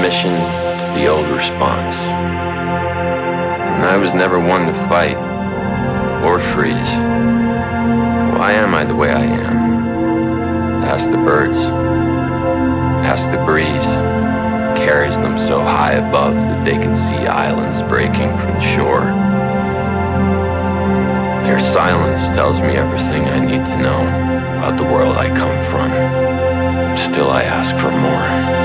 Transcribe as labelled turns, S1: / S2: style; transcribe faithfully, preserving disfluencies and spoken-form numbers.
S1: submission to the old response. And I was never one to fight or freeze. Why am I the way I am? Ask the birds. Ask the breeze. Carries them so high above that they can see islands breaking from the shore. Their silence tells me everything I need to know about the world I come from. Still I ask for more.